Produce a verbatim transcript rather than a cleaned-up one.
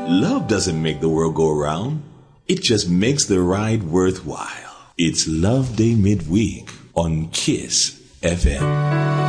Love doesn't make the world go around. It just makes the ride worthwhile. It's Love Day Midweek on Kiss F M.